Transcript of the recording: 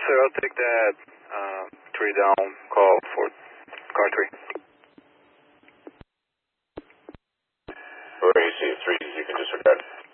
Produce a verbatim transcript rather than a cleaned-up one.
Sir, I'll take that uh, three down call for car three. Where you see three, you can disregard.